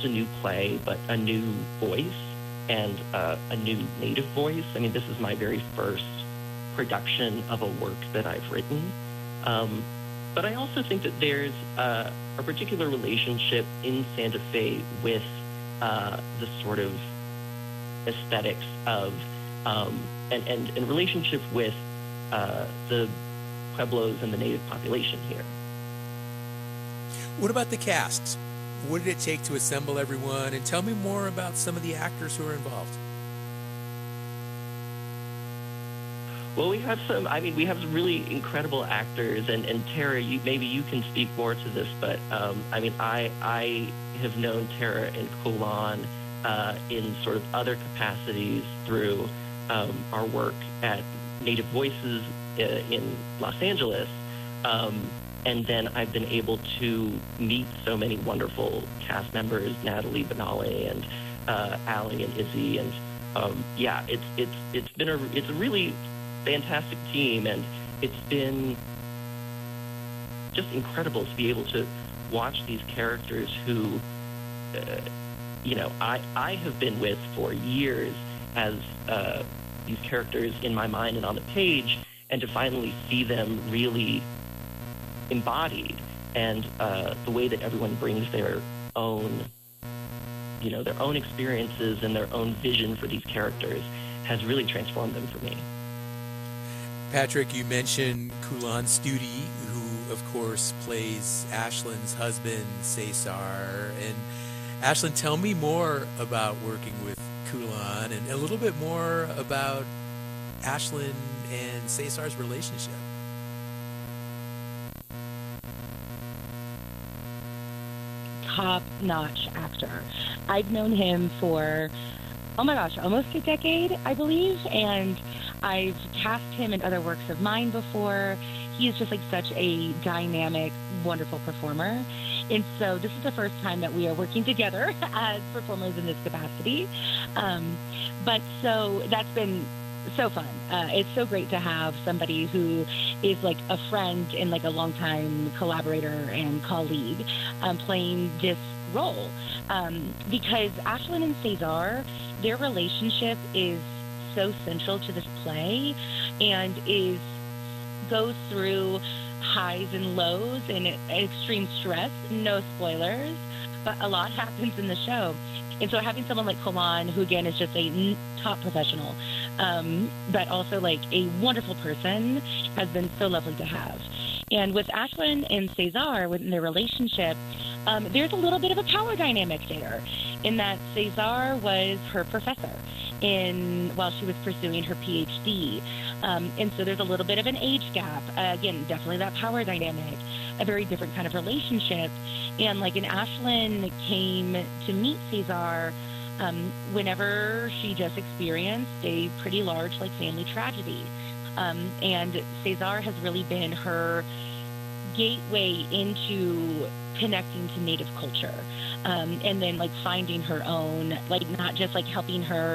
a new play, but a new voice and a new native voice. I mean, this is my very first production of a work that I've written. Um, but I also think that there's a particular relationship in Santa Fe with the sort of aesthetics of and relationship with the pueblos and the native population here. What about the cast? What did it take to assemble everyone? And tell me more about some of the actors who are involved. Well, we have some. I mean, we have some really incredible actors, and Tara, maybe you can speak more to this, but I mean, I have known Tara and Kulan in sort of other capacities through our work at Native Voices in Los Angeles. And then I've been able to meet so many wonderful cast members, Natalie Benale and Allie and Izzy, and yeah, it's a really fantastic team, and it's been just incredible to be able to watch these characters who, I have been with for years as these characters in my mind and on the page, and to finally see them really embodied, and the way that everyone brings their own, their own experiences and their own vision for these characters has really transformed them for me. Patrick, you mentioned Kulan Studi, who, of course, plays Ashlyn's husband, Cesar. And Ashlyn, tell me more about working with Kulan and a little bit more about Ashlyn and Cesar's relationship. Top-notch actor. I've known him for, oh my gosh, almost a decade, I believe, and I've cast him in other works of mine before. He is just like such a dynamic, wonderful performer. And so this is the first time that we are working together as performers in this capacity. But so that's been so fun. It's so great to have somebody who is like a friend and like a longtime collaborator and colleague playing this role. Because Ashlyn and Cesar, their relationship is so central to this play and goes through highs and lows and extreme stress. No spoilers, but a lot happens in the show. And so having someone like Kulan, who again is just a top professional, but also like a wonderful person, has been so lovely to have. And with Ashlyn and Cesar, within their relationship, there's a little bit of a power dynamic there, in that Cesar was her professor while she was pursuing her PhD. And so there's a little bit of an age gap. Again, definitely that power dynamic, a very different kind of relationship. And like in Ashlyn came to meet Cesar whenever she just experienced a pretty large like family tragedy. And Cesar has really been her gateway into connecting to Native culture. And then like finding her own, like not just like helping her